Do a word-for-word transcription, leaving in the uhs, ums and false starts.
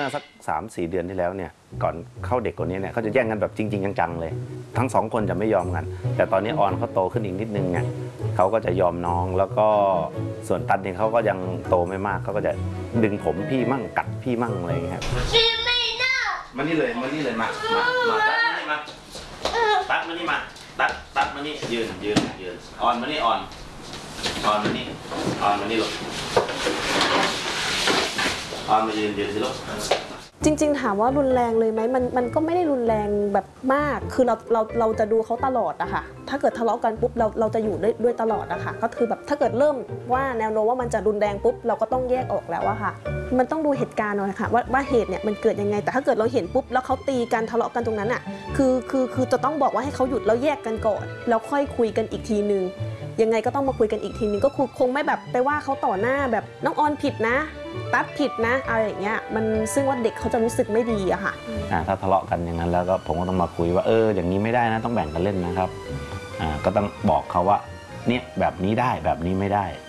สักสามสี่เดือนที่แล้วเนี่ยก่อนเข้าเด็กคนนี้เนี่ยเขาจะแย่งกันแบบจริงๆจังๆเลยทั้งสองคนจะไม่ยอมกันแต่ตอนนี้ออนเขาโตขึ้นอีกนิดนึงไงเขาก็จะยอมน้องแล้วก็ส่วนตัดเนี่ยเขาก็ยังโตไม่มากเขาก็จะดึงผมพี่มั่งกัดพี่มั่งอะไรอย่างเงี้ยครับมานี่เลยมานี่เลยมามามาตัดมานี่มาตัดมานี่มาตัดตัดมานี่ยืนยืนยืนออนมานี่ออนออนมานี่ออนมานี่ลูกออนมายืนยืนสิลูกจริงๆถามว่ารุนแรงเลยไหมมันมันก็ไม่ได้รุนแรงแบบมากคือเราเราเราจะดูเขาตลอดอะค่ะถ้าเกิดทะเลาะกันปุ๊บเราเราจะอยู่ด้วยด้วยตลอดอะค่ะก็คือแบบถ้าเกิดเริ่มว่าแนวโน้มว่ามันจะรุนแรงปุ๊บเราก็ต้องแยกออกแล้วอะค่ะมันต้องดูเหตุการณ์หน่อยค่ะว่าว่าเหตุเนี่ยมันเกิดยังไงแต่ถ้าเกิดเราเห็นปุ๊บแล้วเขาตีกันทะเลาะกันตรงนั้นอะคือคือคือจะต้องบอกว่าให้เขาหยุดแล้วแยกกันก่อนแล้วค่อยคุยกันอีกทีนึงยังไงก็ต้องมาคุยกันอีกทีนึงก็คือคงไม่แบบไปว่าเขาต่อหน้าแบบน้องออนผิดนะตัดผิดนะอะไรอย่างเงี้ยมันซึ่งว่าเด็กเขาจะรู้สึกไม่ดีอะค่ะถ้าทะเลาะกันอย่างนั้นแล้วก็ผมก็ต้องมาคุยว่าเอออย่างนี้ไม่ได้นะต้องแบ่งกันเล่นนะครับอ่าก็ต้องบอกเขาว่าเนี่ยแบบนี้ได้แบบนี้ไม่ได้